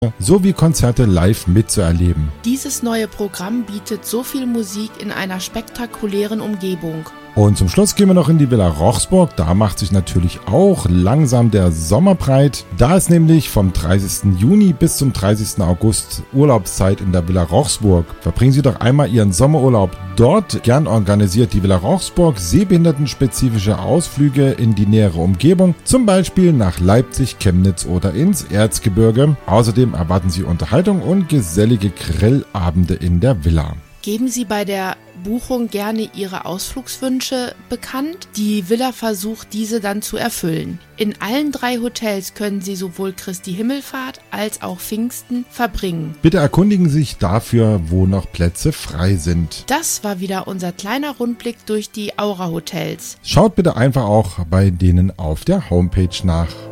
sowie Konzerte live mitzuerleben. Dieses neue Programm bietet so viel Musik in einer spektakulären Umgebung. Und zum Schluss gehen wir noch in die Villa Rochsburg. Da macht sich natürlich auch langsam der Sommer breit. Da ist nämlich vom 30. Juni bis zum 30. August Urlaubszeit in der Villa Rochsburg. Verbringen Sie doch einmal Ihren Sommerurlaub dort. Gern organisiert die Villa Rochsburg sehbehindertenspezifische Ausflüge in die nähere Umgebung, zum Beispiel nach Leipzig, Chemnitz oder ins Erzgebirge. Außerdem erwarten Sie Unterhaltung und gesellige Grillabende in der Villa. Geben Sie bei der Buchung gerne Ihre Ausflugswünsche bekannt. Die Villa versucht, diese dann zu erfüllen. In allen 3 Hotels können Sie sowohl Christi Himmelfahrt als auch Pfingsten verbringen. Bitte erkundigen Sie sich dafür, wo noch Plätze frei sind. Das war wieder unser kleiner Rundblick durch die Aura Hotels. Schaut bitte einfach auch bei denen auf der Homepage nach.